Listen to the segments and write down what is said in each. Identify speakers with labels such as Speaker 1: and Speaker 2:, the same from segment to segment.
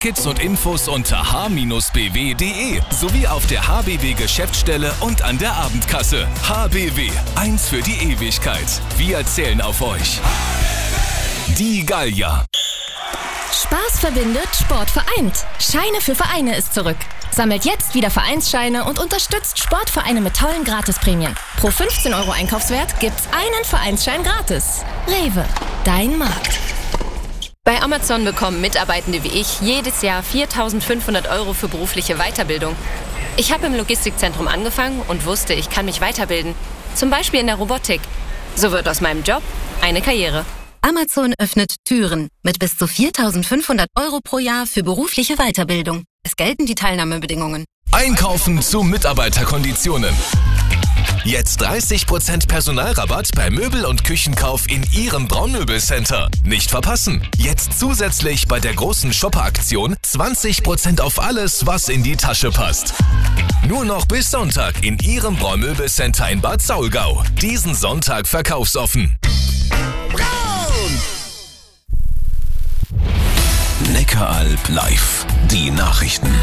Speaker 1: Tickets und Infos unter h-bw.de sowie auf der HBW Geschäftsstelle und an der Abendkasse. HBW, eins für die Ewigkeit. Wir zählen auf euch. Die Gallier.
Speaker 2: Spaß verbindet, Sport vereint. Scheine für Vereine ist zurück. Sammelt jetzt wieder Vereinsscheine und unterstützt Sportvereine mit tollen Gratisprämien. Pro 15 € Einkaufswert gibt's einen Vereinsschein gratis. Rewe, dein Markt.
Speaker 3: Bei Amazon bekommen Mitarbeitende wie ich jedes Jahr 4.500 € für berufliche Weiterbildung. Ich habe im Logistikzentrum angefangen und wusste, ich kann mich weiterbilden. Zum Beispiel in der Robotik. So wird aus meinem Job eine Karriere.
Speaker 2: Amazon öffnet Türen mit bis zu 4.500 € pro Jahr für berufliche Weiterbildung. Es gelten die Teilnahmebedingungen.
Speaker 1: Einkaufen zu Mitarbeiterkonditionen. Jetzt 30% Personalrabatt bei Möbel- und Küchenkauf in Ihrem Braunmöbelcenter. Nicht verpassen. Jetzt zusätzlich bei der großen Shopper-Aktion 20% auf alles, was in die Tasche passt. Nur noch bis Sonntag in Ihrem Braunmöbelcenter in Bad Saulgau. Diesen Sonntag verkaufsoffen. Neckaralb live. Die Nachrichten.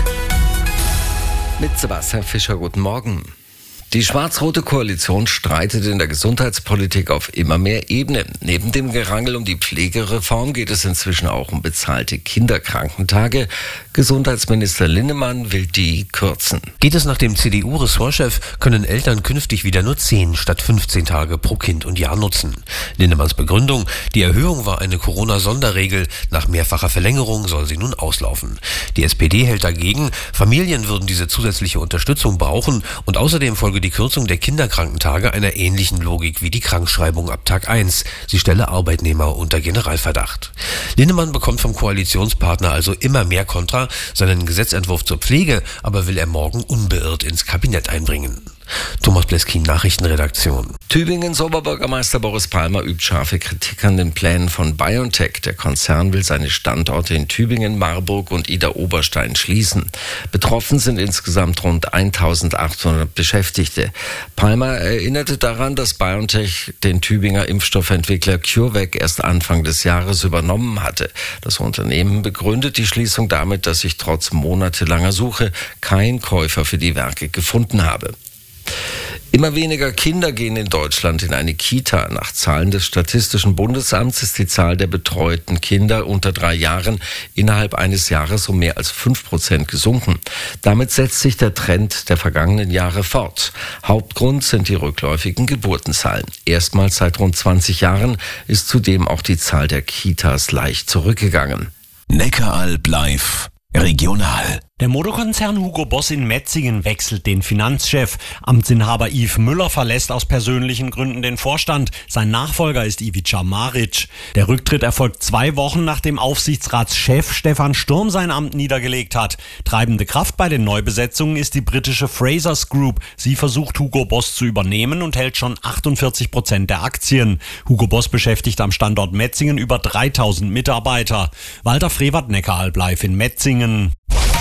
Speaker 4: Mit Sebastian Fischer, guten Morgen. Die schwarz-rote Koalition streitet in der Gesundheitspolitik auf immer mehr Ebenen. Neben dem Gerangel um die Pflegereform geht es inzwischen auch um bezahlte Kinderkrankentage. Gesundheitsminister Linnemann will die kürzen.
Speaker 5: Geht es nach dem CDU-Ressortchef, können Eltern künftig wieder nur 10 statt 15 Tage pro Kind und Jahr nutzen. Linnemanns Begründung: Die Erhöhung war eine Corona-Sonderregel. Nach mehrfacher Verlängerung soll sie nun auslaufen. Die SPD hält dagegen, Familien würden diese zusätzliche Unterstützung brauchen und außerdem folge die Kürzung der Kinderkrankentage einer ähnlichen Logik wie die Krankschreibung ab Tag 1. Sie stelle Arbeitnehmer unter Generalverdacht. Linnemann bekommt vom Koalitionspartner also immer mehr Kontra. Seinen Gesetzentwurf zur Pflege aber will er morgen unbeirrt ins Kabinett einbringen. Thomas Bleskin, Nachrichtenredaktion.
Speaker 4: Tübingens Oberbürgermeister Boris Palmer übt scharfe Kritik an den Plänen von BioNTech. Der Konzern will seine Standorte in Tübingen, Marburg und Idar-Oberstein schließen. Betroffen sind insgesamt rund 1.800 Beschäftigte. Palmer erinnerte daran, dass BioNTech den Tübinger Impfstoffentwickler CureVac erst Anfang des Jahres übernommen hatte. Das Unternehmen begründet die Schließung damit, dass sich trotz monatelanger Suche kein Käufer für die Werke gefunden habe. Immer weniger Kinder gehen in Deutschland in eine Kita. Nach Zahlen des Statistischen Bundesamts ist die Zahl der betreuten Kinder unter 3 Jahren innerhalb eines Jahres um mehr als 5% gesunken. Damit setzt sich der Trend der vergangenen Jahre fort. Hauptgrund sind die rückläufigen Geburtenzahlen. Erstmals seit rund 20 Jahren ist zudem auch die Zahl der Kitas leicht zurückgegangen.
Speaker 1: Neckaralb live. Regional.
Speaker 6: Der Modekonzern Hugo Boss in Metzingen wechselt den Finanzchef. Amtsinhaber Yves Müller verlässt aus persönlichen Gründen den Vorstand. Sein Nachfolger ist Ivica Maric. Der Rücktritt erfolgt 2 Wochen, nachdem Aufsichtsratschef Stefan Sturm sein Amt niedergelegt hat. Treibende Kraft bei den Neubesetzungen ist die britische Frasers Group. Sie versucht Hugo Boss zu übernehmen und hält schon 48% der Aktien. Hugo Boss beschäftigt am Standort Metzingen über 3.000 Mitarbeiter. Walter Frevert, Neckaralb live in Metzingen.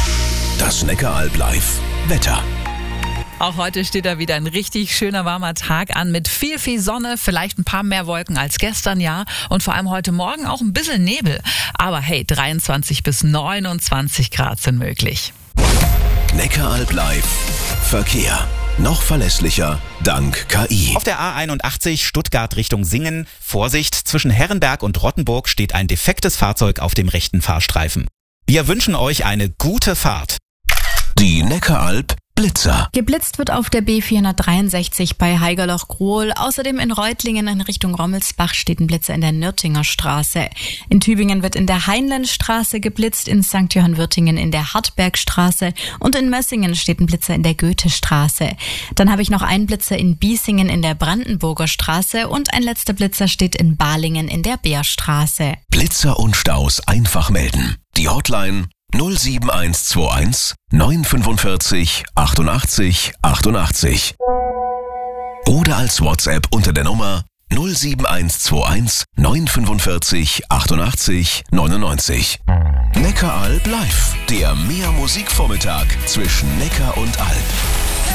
Speaker 1: Das Neckaralb live. Wetter.
Speaker 7: Auch heute steht da wieder ein richtig schöner warmer Tag an mit viel, viel Sonne, vielleicht ein paar mehr Wolken als gestern, ja. Und vor allem heute Morgen auch ein bisschen Nebel. Aber hey, 23 bis 29 Grad sind möglich.
Speaker 1: Neckaralb live. Verkehr. Noch verlässlicher dank KI.
Speaker 8: Auf der A81 Stuttgart Richtung Singen. Vorsicht, zwischen Herrenberg und Rottenburg steht ein defektes Fahrzeug auf dem rechten Fahrstreifen. Wir wünschen euch eine gute Fahrt.
Speaker 1: Die Neckaralb Blitzer.
Speaker 9: Geblitzt wird auf der B463 bei Haigerloch-Grohl. Außerdem in Reutlingen in Richtung Rommelsbach steht ein Blitzer in der Nürtinger Straße. In Tübingen wird in der Heinlenstraße geblitzt, in St. Johann-Würtingen in der Hartbergstraße und in Mössingen steht ein Blitzer in der Goethestraße. Dann habe ich noch einen Blitzer in Biesingen in der Brandenburger Straße und ein letzter Blitzer steht in Balingen in der Beerstraße.
Speaker 1: Blitzer und Staus einfach melden. Die Hotline 07121 945 88 88. Oder als WhatsApp unter der Nummer 07121 945 88 99. Neckaralb live, der Mehr-Musik-Vormittag zwischen Neckar und Alb.